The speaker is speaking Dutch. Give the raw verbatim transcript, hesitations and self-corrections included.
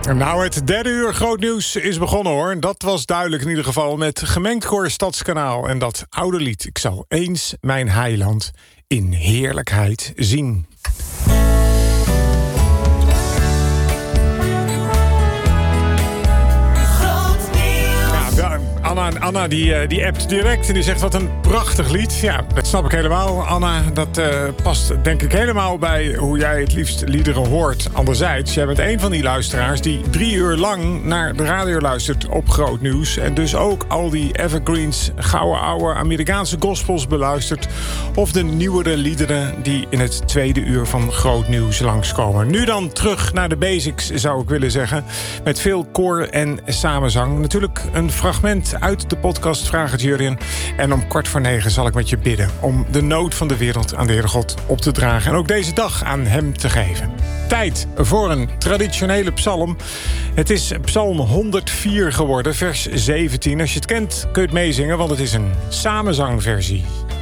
Nou, het derde uur groot nieuws is begonnen, hoor. Dat was duidelijk in ieder geval met Gemengd Koor Stadskanaal en dat oude lied. Ik zal eens mijn heiland in heerlijkheid zien. Anna, Anna die, die appt direct en die zegt wat een prachtig lied. Ja, dat snap ik helemaal, Anna. Dat uh, past denk ik helemaal bij hoe jij het liefst liederen hoort. Anderzijds, jij bent een van die luisteraars die drie uur lang naar de radio luistert op Groot Nieuws. En dus ook al die evergreens, gouden oude Amerikaanse gospels beluistert. Of de nieuwere liederen die in het tweede uur van Groot Nieuws langskomen. Nu dan terug naar de basics, zou ik willen zeggen. Met veel koor en samenzang. Natuurlijk een fragment uit de podcast Vraag het Jurjen. En om kwart voor negen zal ik met je bidden om de nood van de wereld aan de Heere God op te dragen. En ook deze dag aan hem te geven. Tijd voor een traditionele psalm. Het is psalm honderdvier geworden, vers zeventien. Als je het kent kun je het meezingen, want het is een samenzangversie.